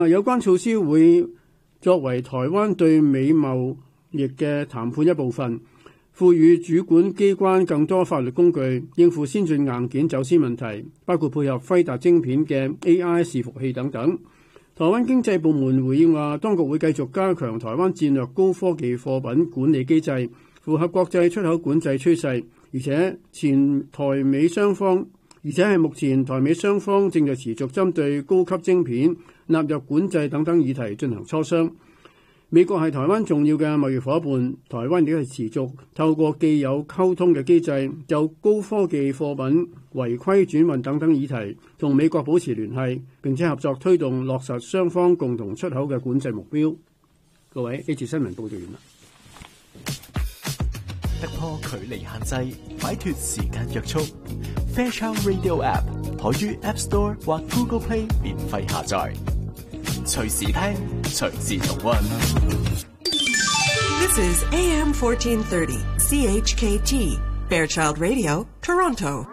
有關措施會作為台灣對美貿易嘅談判一部分，賦予主管機關更多法律工具，應付先進硬件走私問題，包括配合輝達晶片嘅 AI 伺服器等等。台灣經濟部門回應話，當局會繼續加強台灣戰略高科技貨品管理機制，符合國際出口管制趨勢，而且係目前台美雙方正在持續針對高級晶片納入管制等等議題進行磋商。美國係台灣重要嘅貿易夥伴，台灣亦係持續透過既有溝通嘅機制，就高科技貨品違規轉運等等議題同美國保持聯繫，並且合作推動落實雙方共同出口嘅管制目標。各位，呢次新聞報道完啦。 突破距離限制，擺脫時間約束。Fairchild Radio App 可於 App Store 或 Google Play 免費下載，隨時聽，隨時重溫。 This is AM 1430 CHKT Fairchild Radio, Toronto.